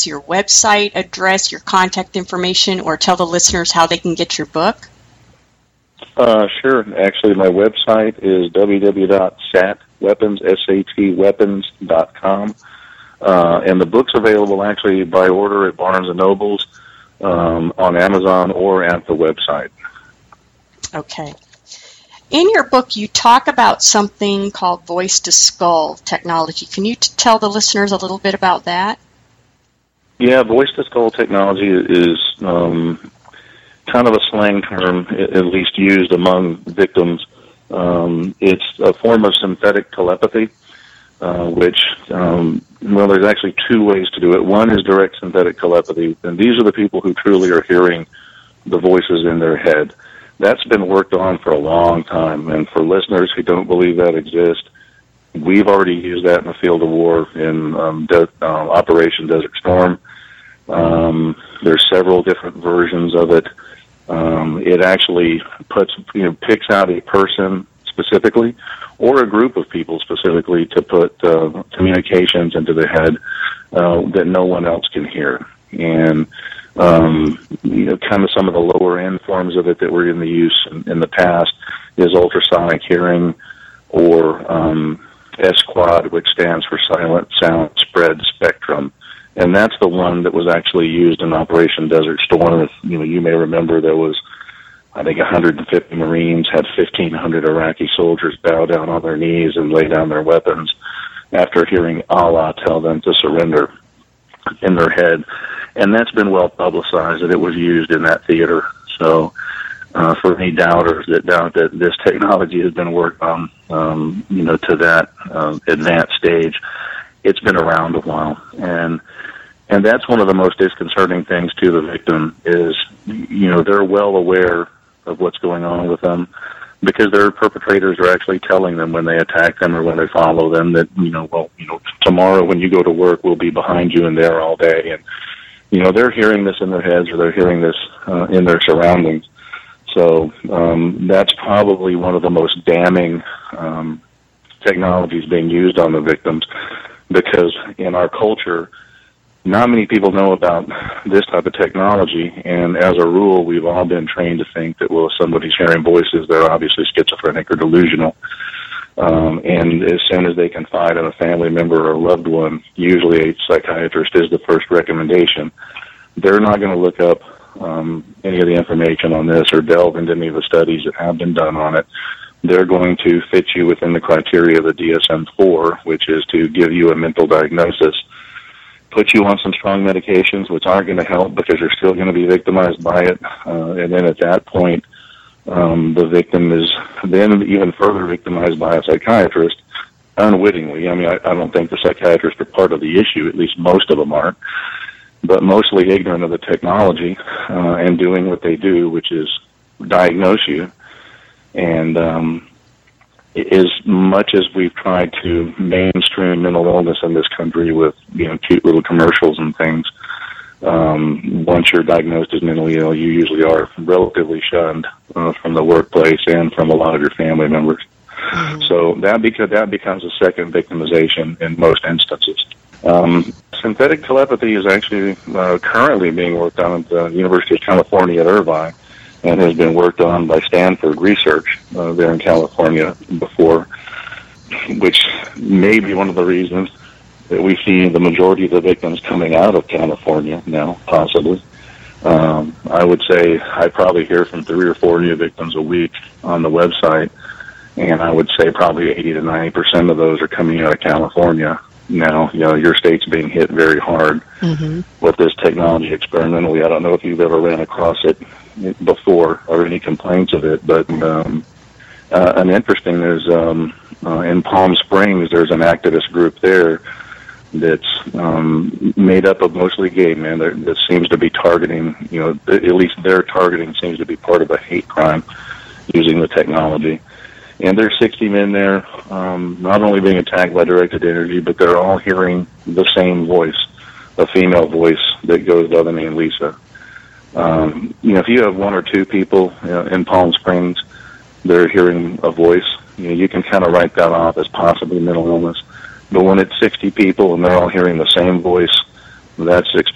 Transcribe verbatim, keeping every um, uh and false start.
your website address, your contact information, or tell the listeners how they can get your book? Uh, sure. Actually, my website is w w w dot sat weapons dot com, uh, and the book's available actually by order at Barnes and Nobles, um, on Amazon, or at the website. Okay. In your book, you talk about something called voice-to-skull technology. Can you t- tell the listeners a little bit about that? Yeah, voice-to-skull technology is um, kind of a slang term, at least used among victims. Um, it's a form of synthetic telepathy, uh, which, um, well, there's actually two ways to do it. One is direct synthetic telepathy, and these are the people who truly are hearing the voices in their head. That's been worked on for a long time, and for listeners who don't believe that exists, we've already used that in the field of war in um, De- uh, Operation Desert Storm. Um, there's several different versions of it. Um, it actually puts, you know, picks out a person specifically, or a group of people specifically, to put uh, communications into the head uh, that no one else can hear. And Um, you know, kind of some of the lower end forms of it that were in the use in, in the past is ultrasonic hearing, or um, S QUAD, which stands for Silent Sound Spread Spectrum, and that's the one that was actually used in Operation Desert Storm. You know, you may remember there was, I think, one hundred fifty Marines had fifteen hundred Iraqi soldiers bow down on their knees and lay down their weapons after hearing Allah tell them to surrender in their head. And that's been well publicized that it was used in that theater. So uh, for any doubters that doubt that this technology has been worked on, um, you know, to that uh, advanced stage, it's been around a while. And and that's one of the most disconcerting things to the victim is, you know, they're well aware of what's going on with them, because their perpetrators are actually telling them when they attack them or when they follow them that, you know, well, you know, tomorrow when you go to work, we'll be behind you and there all day. And you know, they're hearing this in their heads, or they're hearing this uh, in their surroundings. So um, that's probably one of the most damning um, technologies being used on the victims, because in our culture, not many people know about this type of technology, and as a rule, we've all been trained to think that, well, if somebody's hearing voices, they're obviously schizophrenic or delusional. Um, and as soon as they confide in a family member or a loved one, usually a psychiatrist is the first recommendation. They're not going to look up um, any of the information on this or delve into any of the studies that have been done on it. They're going to fit you within the criteria of the D S M four, which is to give you a mental diagnosis, put you on some strong medications, which aren't going to help because you're still going to be victimized by it. Uh, and then at that point, Um, the victim is then even further victimized by a psychiatrist unwittingly. I mean, I, I don't think the psychiatrists are part of the issue, at least most of them aren't, but mostly ignorant of the technology uh, and doing what they do, which is diagnose you. And um, as much as we've tried to mainstream mental illness in this country with, you know, cute little commercials and things, Um, once you're diagnosed as mentally ill, you usually are relatively shunned uh, from the workplace and from a lot of your family members. Mm-hmm. So that beca- that becomes a second victimization in most instances. Um, synthetic telepathy is actually uh, currently being worked on at the University of California at Irvine, and has been worked on by Stanford Research uh, there in California before, which may be one of the reasons that we see the majority of the victims coming out of California now, possibly. Um, I would say I probably hear from three or four new victims a week on the website, and I would say probably eighty to ninety percent of those are coming out of California. Now, you know, your state's being hit very hard mm-hmm. with this technology experimentally. I don't know if you've ever ran across it before or any complaints of it, but um, uh, an interesting is um, uh, in Palm Springs, there's an activist group there that's um, made up of mostly gay men that, that seems to be targeting, you know, at least their targeting seems to be part of a hate crime using the technology. And there's sixty men there, um, not only being attacked by directed energy, but they're all hearing the same voice, a female voice that goes by the name Lisa. Um, you know, if you have one or two people you know, in Palm Springs that are hearing a voice, you know, you can kind of write that off as possibly mental illness. But when it's sixty people and they're all hearing the same voice, that's